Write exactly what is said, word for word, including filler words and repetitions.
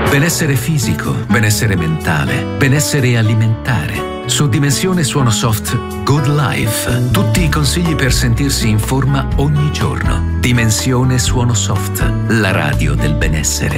Benessere fisico, benessere mentale, benessere alimentare. Su Dimensione Suono Soft, Good Life. Tutti i consigli per sentirsi in forma ogni giorno. Dimensione Suono Soft, la radio del benessere.